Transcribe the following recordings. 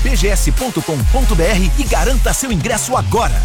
pgs.com.br e garanta seu ingresso agora.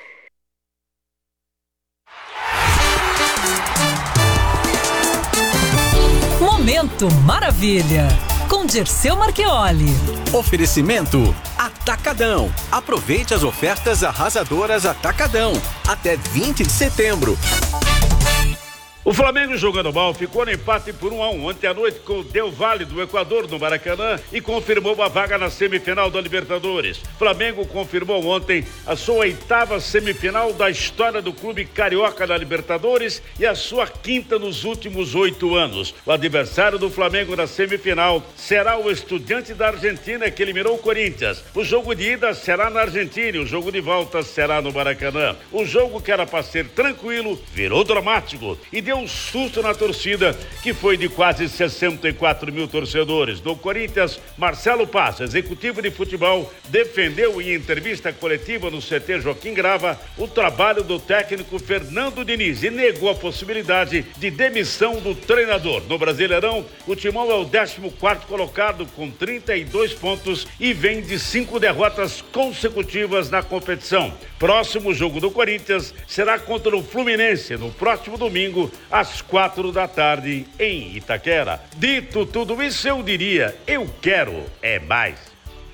Momento Maravilha, com Dirceu Marchioli. Oferecimento Atacadão. Aproveite as ofertas arrasadoras Atacadão. Até 20 de setembro. O Flamengo, jogando mal, ficou no empate por 1-1 ontem à noite com o Del Valle do Equador no Maracanã e confirmou a vaga na semifinal da Libertadores. Flamengo confirmou ontem a sua 8ª semifinal da história do clube carioca da Libertadores e a sua 5ª nos últimos 8 anos. O adversário do Flamengo na semifinal será o Estudiantes da Argentina, que eliminou o Corinthians. O jogo de ida será na Argentina e o jogo de volta será no Maracanã. O jogo, que era para ser tranquilo, virou dramático e deu um susto na torcida, que foi de quase 64 mil torcedores. No Corinthians, Marcelo Paz, executivo de futebol, defendeu em entrevista coletiva no CT Joaquim Grava o trabalho do técnico Fernando Diniz e negou a possibilidade de demissão do treinador. No Brasileirão, o Timão é o 14º colocado com 32 pontos e vem de 5 derrotas consecutivas na competição. Próximo jogo do Corinthians será contra o Fluminense no próximo domingo, às 4 da tarde, em Itaquera. Dito tudo isso, eu diria, eu quero é mais.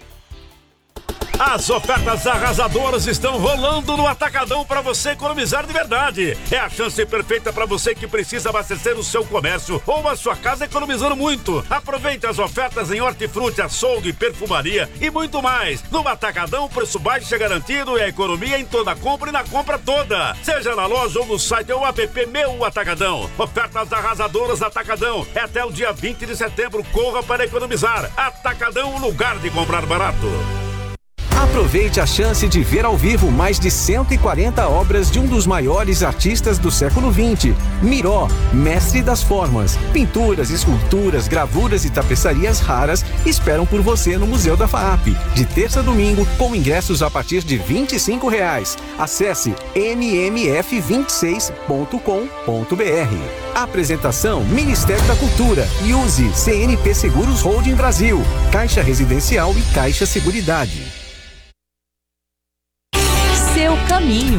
As ofertas arrasadoras estão rolando no Atacadão para você economizar de verdade. É a chance perfeita para você que precisa abastecer o seu comércio ou a sua casa economizando muito. Aproveite as ofertas em hortifruti, açougue, perfumaria e muito mais. No Atacadão, o preço baixo é garantido e a economia em toda compra e na compra toda. Seja na loja ou no site ou app Meu Atacadão. Ofertas arrasadoras Atacadão. É até o dia 20 de setembro. Corra para economizar. Atacadão, lugar de comprar barato. Aproveite a chance de ver ao vivo mais de 140 obras de um dos maiores artistas do século XX, Miró, mestre das formas. Pinturas, esculturas, gravuras e tapeçarias raras esperam por você no Museu da FAAP, de terça a domingo, com ingressos a partir de R$25. Acesse nmf26.com.br. Apresentação: Ministério da Cultura e use CNP Seguros Holding Brasil, Caixa Residencial e Caixa Seguridade. Seu caminho.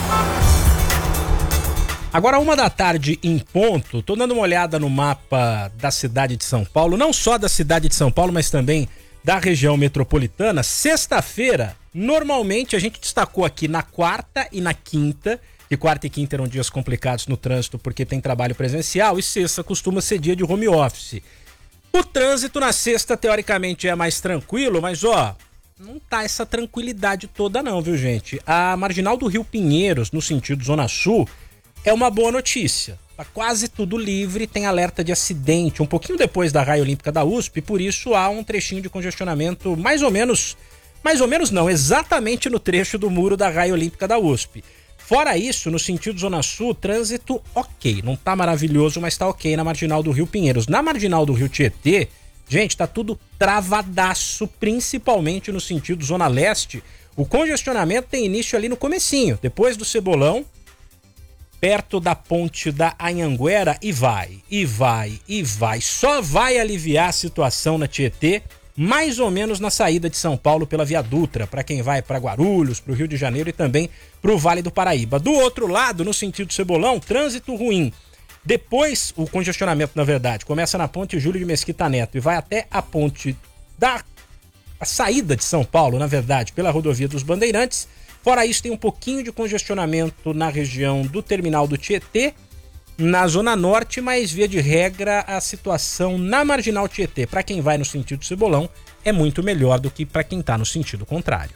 Agora 1h em ponto, tô dando uma olhada no mapa da cidade de São Paulo, não só da cidade de São Paulo, mas também da região metropolitana. Sexta-feira, normalmente a gente destacou aqui na quarta e na quinta, que quarta e quinta eram dias complicados no trânsito porque tem trabalho presencial, e sexta costuma ser dia de home office. O trânsito na sexta, teoricamente, é mais tranquilo, mas não tá essa tranquilidade toda não, viu, gente? A marginal do Rio Pinheiros, no sentido Zona Sul, é uma boa notícia. Tá quase tudo livre, tem alerta de acidente um pouquinho depois da Raia Olímpica da USP, por isso há um trechinho de congestionamento mais ou menos não, exatamente no trecho do muro da Raia Olímpica da USP. Fora isso, no sentido Zona Sul, trânsito ok, não tá maravilhoso, mas tá ok na marginal do Rio Pinheiros. Na marginal do Rio Tietê, gente, tá tudo travadaço, principalmente no sentido Zona Leste. O congestionamento tem início ali no comecinho, depois do Cebolão, perto da ponte da Anhanguera, e vai. Só vai aliviar a situação na Tietê, mais ou menos na saída de São Paulo pela Via Dutra, para quem vai para Guarulhos, para o Rio de Janeiro e também para o Vale do Paraíba. Do outro lado, no sentido Cebolão, trânsito ruim. Depois, o congestionamento, na verdade, começa na ponte Júlio de Mesquita Neto e vai até a ponte a saída de São Paulo, na verdade, pela rodovia dos Bandeirantes. Fora isso, tem um pouquinho de congestionamento na região do terminal do Tietê, na Zona Norte, mas via de regra a situação na Marginal Tietê, para quem vai no sentido Cebolão, é muito melhor do que para quem está no sentido contrário.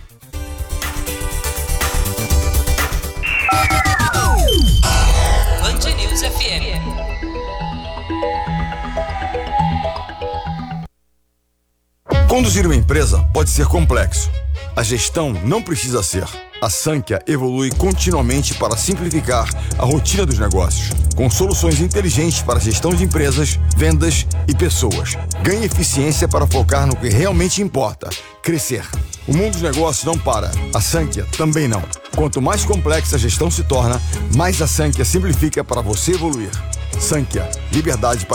Band News FM. Conduzir uma empresa pode ser complexo. A gestão não precisa ser. A Sankhya evolui continuamente para simplificar a rotina dos negócios, com soluções inteligentes para a gestão de empresas, vendas e pessoas. Ganhe eficiência para focar no que realmente importa: crescer. O mundo dos negócios não para. A Sankhya também não. Quanto mais complexa a gestão se torna, mais a Sankhya simplifica para você evoluir. Sankhya, liberdade para